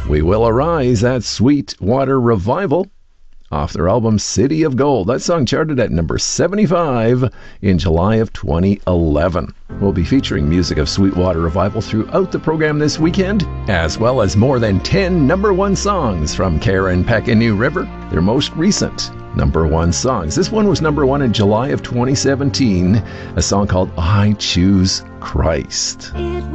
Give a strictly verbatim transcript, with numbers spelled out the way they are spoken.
We Will Arise, that Sweetwater Revival, off their album City of Gold. That song charted at number seventy-five in July of twenty eleven. We'll be featuring music of Sweetwater Revival throughout the program this weekend, as well as more than ten number one songs from Karen Peck and New River, their most recent number one songs. This one was number one in July of twenty seventeen, a song called I Choose Christ.